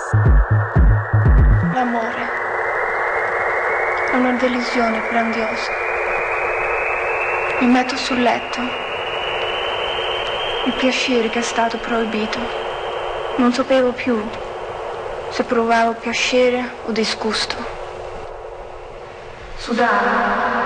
L'amore è una delusione grandiosa. Mi metto sul letto, il piacere che è stato proibito. Non sapevo più se provavo piacere o disgusto. Sudavo.